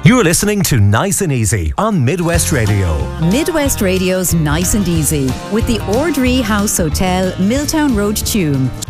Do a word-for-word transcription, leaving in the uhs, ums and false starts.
You're listening to Nice and Easy on Midwest Radio. Midwest Radio's Nice and Easy with the Ordree House Hotel, Milltown Road, Tuam.